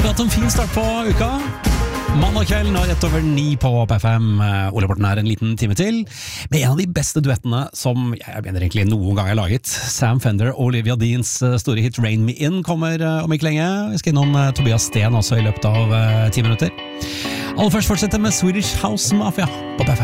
hatt en fin start på uka. Mandag kveld, nå rett over 9 på FM. Ole Borten her en liten time til med en av de beste duettene som jeg mener egentlig noen gang har laget. Sam Fender og Olivia Deans store hit Rain Me In kommer om ikke lenge. Vi skal innom Tobias Sten også i løpet av 10 minutter. Aller først fortsetter med Swedish House Mafia på FM.